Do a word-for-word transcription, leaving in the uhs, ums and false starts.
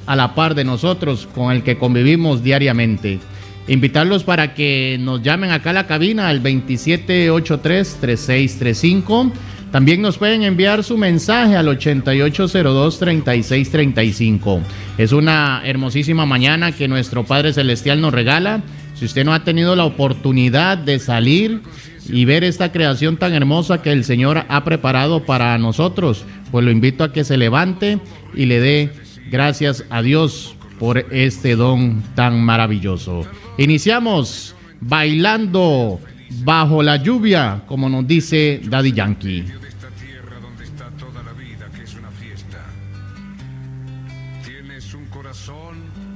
a la par de nosotros, con el que convivimos diariamente. Invitarlos para que nos llamen acá a la cabina al veintisiete ochenta y tres, treinta y seis treinta y cinco. También nos pueden enviar su mensaje al ochenta y ocho cero dos, treinta y seis treinta y cinco. Es una hermosísima mañana que nuestro Padre Celestial nos regala. Si usted no ha tenido la oportunidad de salir y ver esta creación tan hermosa que el Señor ha preparado para nosotros, pues lo invito a que se levante y le dé gracias a Dios por este don tan maravilloso. Iniciamos bailando bajo la lluvia, como nos dice Daddy Yankee.